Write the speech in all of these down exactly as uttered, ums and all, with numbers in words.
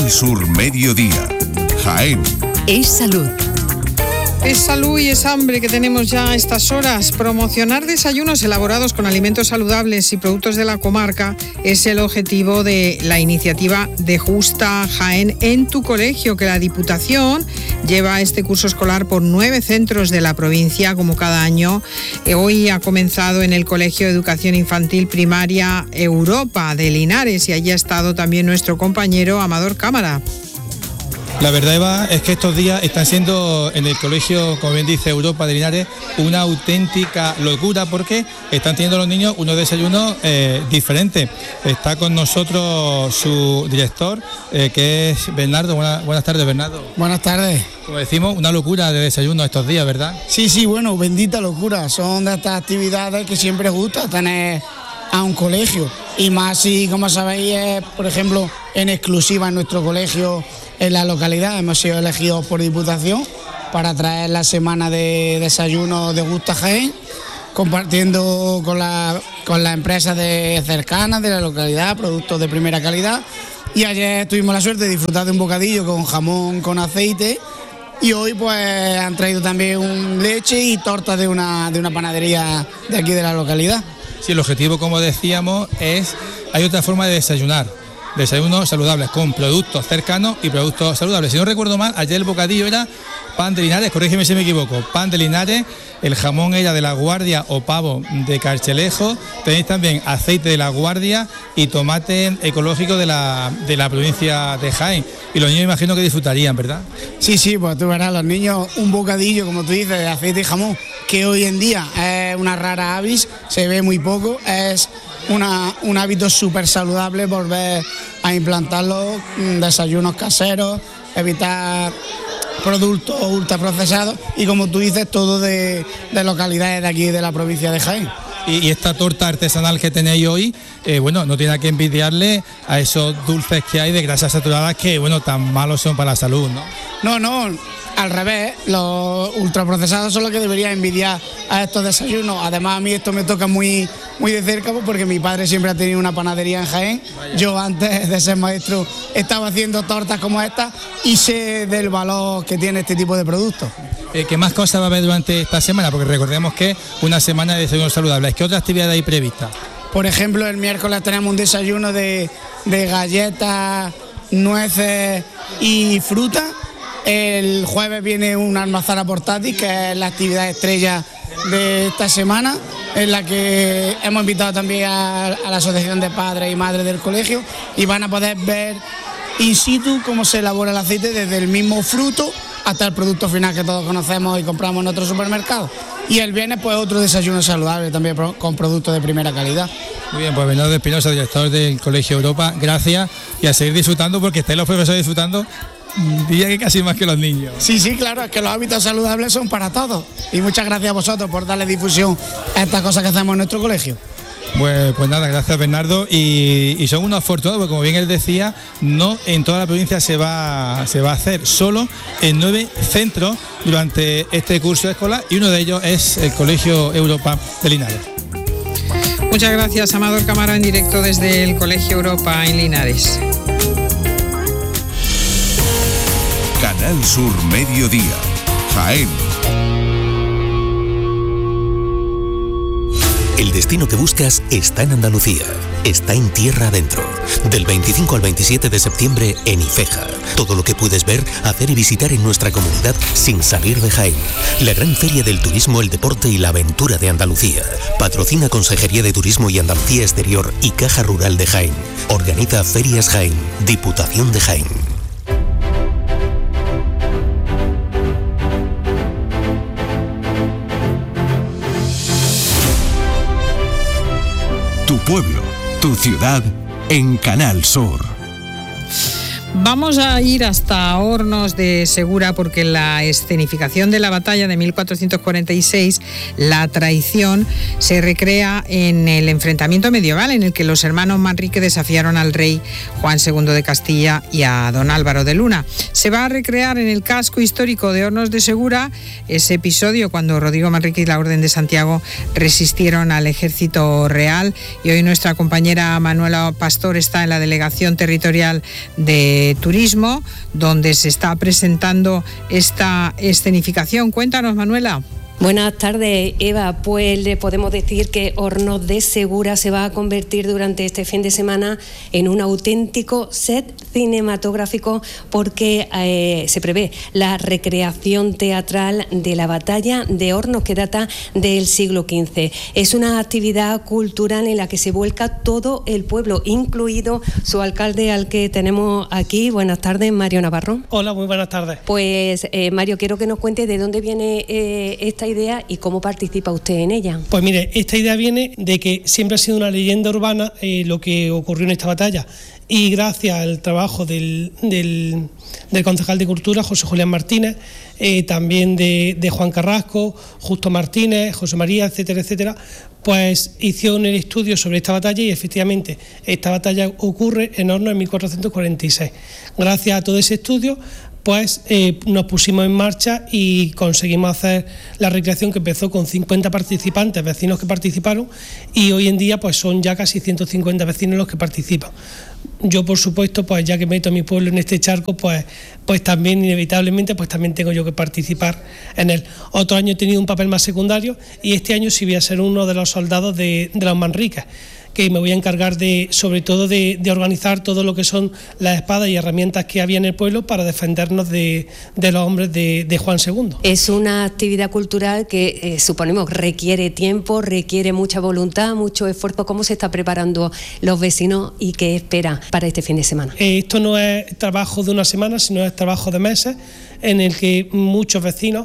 Canal Sur Mediodía, Jaén. Es salud. Es salud y es hambre que tenemos ya a estas horas. Promocionar desayunos elaborados con alimentos saludables y productos de la comarca es el objetivo de la iniciativa Degusta Jaén en tu colegio, que la Diputación lleva este curso escolar por nueve centros de la provincia, como cada año. Hoy ha comenzado en el Colegio de Educación Infantil Primaria Europa de Linares y allí ha estado también nuestro compañero Amador Cámara. La verdad, Eva, es que estos días están siendo en el colegio, como bien dice Europa de Linares, una auténtica locura porque están teniendo los niños unos desayunos eh, diferentes. Está con nosotros su director, eh, que es Bernardo. Buenas, buenas tardes, Bernardo. Buenas tardes. Como decimos, una locura de desayuno estos días, ¿verdad? Sí, sí, bueno, bendita locura. Son de estas actividades que siempre gusta tener a un colegio. Y más si, como sabéis, es, por ejemplo, en exclusiva en nuestro colegio, en la localidad. Hemos sido elegidos por Diputación para traer la semana de desayuno Degusta Jaén, compartiendo con la, con las empresas de cercanas de la localidad, productos de primera calidad. Y ayer tuvimos la suerte de disfrutar de un bocadillo con jamón con aceite. Y hoy pues han traído también un leche y tortas de una, de una panadería de aquí de la localidad. Sí, el objetivo, como decíamos, es, hay otra forma de desayunar. Desayunos saludables con productos cercanos y productos saludables. Si no recuerdo mal, ayer el bocadillo era pan de Linares, corrígeme si me equivoco, pan de Linares, el jamón era de La Guardia o pavo de Carchelejo, tenéis también aceite de La Guardia y tomate ecológico de la, de la provincia de Jaén. Y los niños imagino que disfrutarían, ¿verdad? Sí, sí, pues tú verás, los niños, un bocadillo, como tú dices, de aceite y jamón, que hoy en día es una rara avis, se ve muy poco, es una, un hábito súper saludable volver a implantarlo, desayunos caseros, evitar productos ultraprocesados y, como tú dices, todo de, de localidades de aquí de la provincia de Jaén. Y, y esta torta artesanal que tenéis hoy, eh, bueno, no tiene que envidiarle a esos dulces que hay de grasas saturadas que, bueno, tan malos son para la salud, ¿no? No, no, al revés, los ultraprocesados son los que debería envidiar a estos desayunos. Además, a mí esto me toca muy, muy de cerca porque mi padre siempre ha tenido una panadería en Jaén. Vaya. Yo, antes de ser maestro, estaba haciendo tortas como estas y sé del valor que tiene este tipo de productos. Eh, ¿Qué más cosas va a haber durante esta semana? Porque recordemos que es una semana de desayunos saludables. ¿Qué otras actividades hay previstas? Por ejemplo, el miércoles tenemos un desayuno de, de galletas, nueces y fruta. El jueves viene una almazara portátil, que es la actividad estrella de esta semana, en la que hemos invitado también a, a la Asociación de Padres y Madres del colegio y van a poder ver in situ cómo se elabora el aceite desde el mismo fruto hasta el producto final que todos conocemos y compramos en otros supermercados. Y el viernes pues otro desayuno saludable también con productos de primera calidad. Muy bien, pues Bernardo Espinosa, director del Colegio Europa, gracias y a seguir disfrutando porque estáis los profesores disfrutando, diría que casi más que los niños. Sí, sí, claro, es que los hábitos saludables son para todos. Y muchas gracias a vosotros por darle difusión a estas cosas que hacemos en nuestro colegio. Pues, pues nada, gracias Bernardo, y, y son unos afortunados porque, como bien él decía, no en toda la provincia se va, se va a hacer, solo en nueve centros durante este curso escolar y uno de ellos es el Colegio Europa de Linares. Muchas gracias, Amador Cámara, en directo desde el Colegio Europa en Linares. Canal Sur Mediodía, Jaén. El destino que buscas está en Andalucía, está en tierra adentro. Del veinticinco al veintisiete de septiembre en Ifeja. Todo lo que puedes ver, hacer y visitar en nuestra comunidad sin salir de Jaén. La gran feria del turismo, el deporte y la aventura de Andalucía. Patrocina Consejería de Turismo y Andalucía Exterior y Caja Rural de Jaén. Organiza Ferias Jaén, Diputación de Jaén. Tu pueblo, tu ciudad, en Canal Sur. Vamos a ir hasta Hornos de Segura porque la escenificación de la batalla de mil cuatrocientos cuarenta y seis, La Traición, se recrea en el enfrentamiento medieval en el que los hermanos Manrique desafiaron al rey Juan segundo de Castilla y a don Álvaro de Luna. Se va a recrear en el casco histórico de Hornos de Segura ese episodio cuando Rodrigo Manrique y la Orden de Santiago resistieron al ejército real, y hoy nuestra compañera Manuela Pastor está en la delegación territorial de de Turismo, donde se está presentando esta escenificación. Cuéntanos, Manuela. Buenas tardes, Eva. Pues le podemos decir que Hornos de Segura se va a convertir durante este fin de semana en un auténtico set cinematográfico, porque eh, se prevé la recreación teatral de la batalla de Hornos, que data del siglo quince. Es una actividad cultural en la que se vuelca todo el pueblo, incluido su alcalde, al que tenemos aquí. Buenas tardes, Mario Navarro. Hola, muy buenas tardes. Pues eh, Mario, quiero que nos cuente de dónde viene eh, esta idea y cómo participa usted en ella. Pues mire, esta idea viene de que siempre ha sido una leyenda urbana eh, lo que ocurrió en esta batalla, y gracias al trabajo del, del, del concejal de Cultura, José Julián Martínez, eh, también de, de Juan Carrasco, Justo Martínez, José María, etcétera, etcétera, pues hicieron el estudio sobre esta batalla, y efectivamente esta batalla ocurre en Hornos en mil cuatrocientos cuarenta y seis. Gracias a todo ese estudio, pues eh, nos pusimos en marcha y conseguimos hacer la recreación, que empezó con cincuenta participantes, vecinos que participaron, y hoy en día pues son ya casi ciento cincuenta vecinos los que participan. Yo, por supuesto, pues ya que meto a mi pueblo en este charco, pues, pues también inevitablemente pues también tengo yo que participar en él. Otro año he tenido un papel más secundario, y este año sí voy a ser uno de los soldados de, de los Manriques, que me voy a encargar de, sobre todo de, de organizar todo lo que son las espadas y herramientas que había en el pueblo para defendernos de, de los hombres de, de Juan segundo. Es una actividad cultural que eh, suponemos requiere tiempo, requiere mucha voluntad, mucho esfuerzo. ¿Cómo se está preparando los vecinos y qué espera para este fin de semana? Eh, esto no es trabajo de una semana, sino es trabajo de meses, en el que muchos vecinos,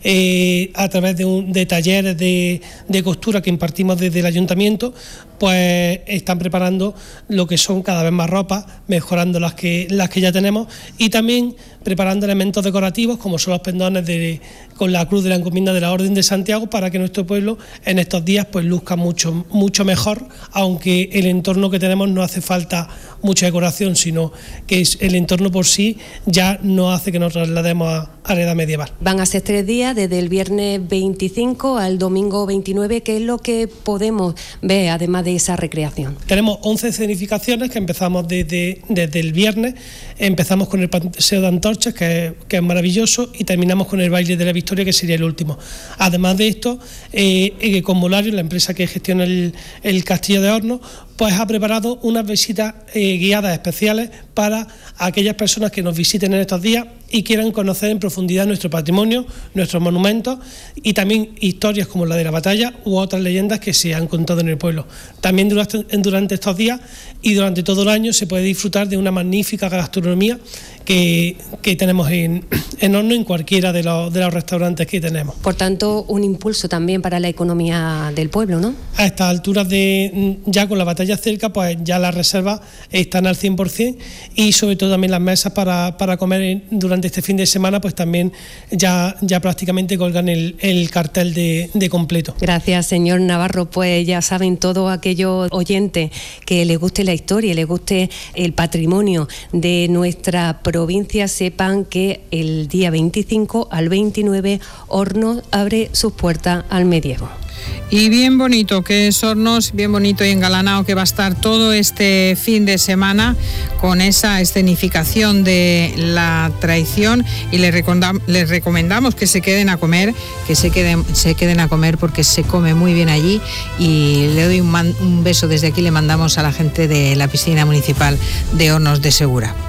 eh, a través de, un, de talleres de, de costura que impartimos desde el ayuntamiento, pues están preparando lo que son cada vez más ropas, mejorando las que, las que ya tenemos, y también preparando elementos decorativos como son los pendones de, con la cruz de la encomienda de la Orden de Santiago, para que nuestro pueblo en estos días pues luzca mucho, mucho mejor, aunque el entorno que tenemos no hace falta mucha decoración, sino que es el entorno por sí ya no hace que nos traslademos a, a la edad medieval. Van a ser tres días, desde el viernes veinticinco al domingo veintinueve. ¿Qué es lo que podemos ver además de esa recreación? Tenemos once escenificaciones que empezamos desde, desde el viernes. Empezamos con el paseo de antorchas, que es, que es maravilloso, y terminamos con el baile de la Victoria, que sería el último. Además de esto, eh, eh, Conmolario, la empresa que gestiona el, el Castillo de Hornos, pues ha preparado unas visitas eh, guiadas especiales para aquellas personas que nos visiten en estos días y quieran conocer en profundidad nuestro patrimonio, nuestros monumentos, y también historias como la de la batalla u otras leyendas que se han contado en el pueblo. También durante, durante estos días y durante todo el año se puede disfrutar de una magnífica gastronomía que, que tenemos en, en Hornos, en cualquiera de los, de los restaurantes que tenemos. Por tanto, un impulso también para la economía del pueblo, ¿no? A estas alturas, de ya con la batalla cerca, pues ya las reservas están al cien por ciento, y sobre todo también las mesas para, para comer durante este fin de semana, pues también ya, ya prácticamente colgan el, el cartel de, de completo. Gracias, señor Navarro. Pues ya saben, todos aquellos oyentes que les guste la historia, les guste el patrimonio de nuestra provincia, sepan que el día veinticinco al veintinueve Hornos abre sus puertas al medievo. Y bien bonito que es Hornos, bien bonito y engalanado que va a estar todo este fin de semana con esa escenificación de la traición, y les, recomendam- les recomendamos que se queden a comer, que se queden, se queden a comer porque se come muy bien allí, y le doy un, man- un beso desde aquí, le mandamos a la gente de la piscina municipal de Hornos de Segura.